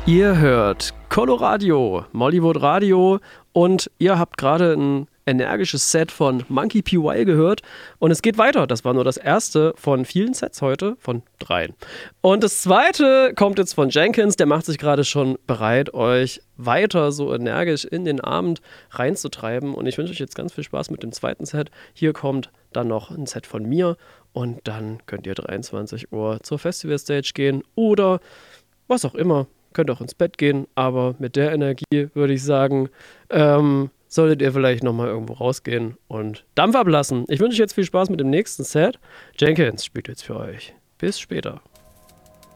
Ihr hört Coloradio, Mollywood Radio und ihr habt gerade ein energisches Set von Monkey PY gehört und es geht weiter. Das war nur das erste von vielen Sets heute, von 3. Und das zweite kommt jetzt von Jenkins, der macht sich gerade schon bereit, euch weiter so energisch in den Abend reinzutreiben und ich wünsche euch jetzt ganz viel Spaß mit dem zweiten Set. Hier kommt dann noch ein Set von mir und dann könnt ihr 23 Uhr zur Festivalstage gehen oder was auch immer. Könnt auch ins Bett gehen, aber mit der Energie würde ich sagen, solltet ihr vielleicht nochmal irgendwo rausgehen und Dampf ablassen. Ich wünsche euch jetzt viel Spaß mit dem nächsten Set. Jenkins spielt jetzt für euch. Bis später.